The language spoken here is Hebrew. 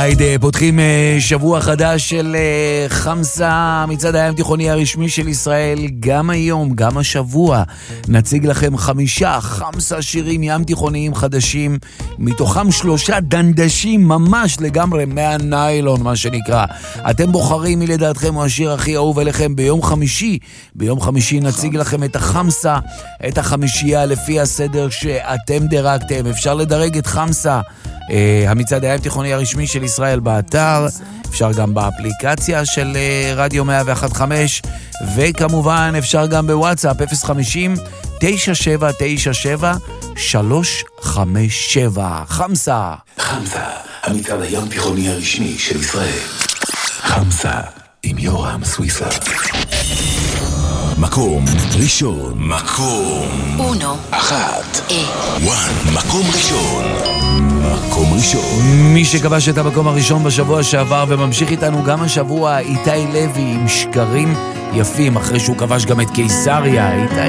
אולייד, פותחים שבוע חדש של חמסה מצד הים תיכוני הרשמי של ישראל. גם היום, גם השבוע, נציג לכם 5 חמסה שירים ים תיכוניים חדשים, מתוכם 3 דנדשים ממש לגמרי מהניילון, מה שנקרא. אתם בוחרים מי לדעתכם הוא השיר הכי אהוב אליכם ביום חמישי. ביום חמישי נציג לכם את החמסה, את החמישייה לפי הסדר שאתם דרגתם. אפשר לדרג את חמסה המצעד הים תיכוני הרשמי של ישראל באתר, אפשר גם באפליקציה של רדיו 101.5, וכמובן אפשר גם בוואטסאפ 050-9797-357. חמסה, המצעד הים תיכוני הרשמי של ישראל. חמסה עם יורם סוויסה. מקום ראשון. מקום 1. מקום ראשון. מקום ראשון. מי שכבש את המקום הראשון בשבוע שעבר וממשיך איתנו גם השבוע, איתי לוי עם שקרים יפים, אחרי שהוא כבש גם את קיסריה. איתי